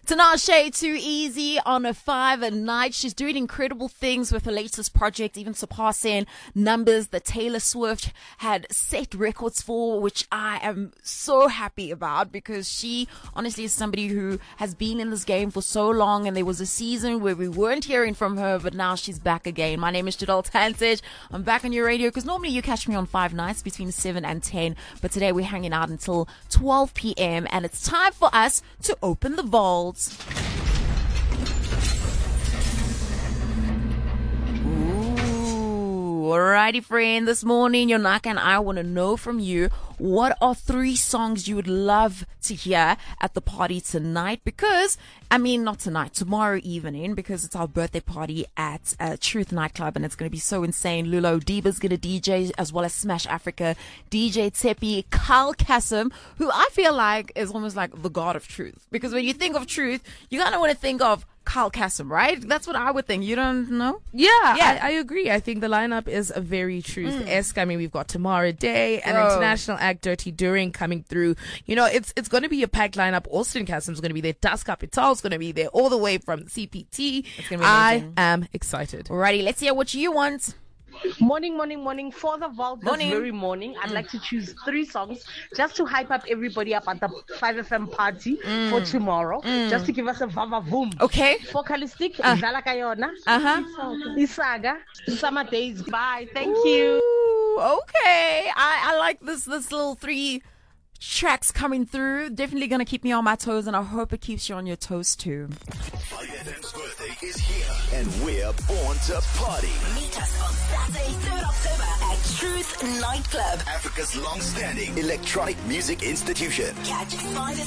Tinashe, Too Easy on a 5 at night. She's doing incredible things with her latest project, even surpassing numbers that Taylor Swift had set records for, which I am so happy about because she honestly is somebody who has been in this game for so long, and there was a season where we weren't hearing from her, but now she's back again. My name is Jadal Tansage. I'm back on your radio because normally you catch me on 5 nights between 7 and 10, but today we're hanging out until 12 p.m. and it's time for us to open the vaults. Ooh, alrighty, friend. This morning, Yonaka and I want to know from you, what are 3 songs you would love to hear at the party tonight? Because, not tonight, tomorrow evening, because it's our birthday party at Truth Nightclub, and it's going to be so insane. Lulo Diba's going to DJ, as well as Smash Africa, DJ Tsepi, Carl Kassim, who I feel like is almost like the god of truth. Because when you think of truth, you kind of want to think of Carl Kassim, right? That's what I would think. You don't know? Yeah. I agree. I think the lineup is a very truth-esque. We've got Tamara Day, an international act, Dirty During, coming through. It's going to be a packed lineup. Austin Kassim's going to be there. Das Kapital's going to be there, all the way from CPT. It's going to be amazing. I am excited. Alrighty, let's hear what you want. Morning. For the vault this very morning, I'd like to choose 3 songs just to hype up everybody up at the 5FM party for tomorrow. Just to give us a vava boom. Okay. Focalistic, Zala Kayona, Isaga, Summer Days. Bye. Thank you. Okay. I like this little 3 tracks coming through. Definitely going to keep me on my toes, and I hope it keeps you on your toes too. 5FM's birthday is here, and we're born to party. Meet us on Saturday, 3rd October at Truth Nightclub, Africa's long-standing electronic music institution. Catch 5